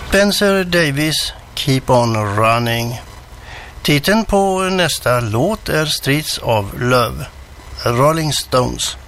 Spencer Davis, Keep on Running. Titeln på nästa låt är Streets of Love, Rolling Stones.